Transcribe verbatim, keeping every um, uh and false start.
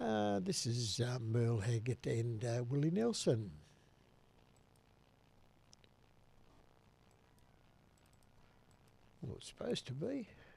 Uh, this is uh, Merle Haggett and uh, Willie Nelson. Well, it's supposed to be.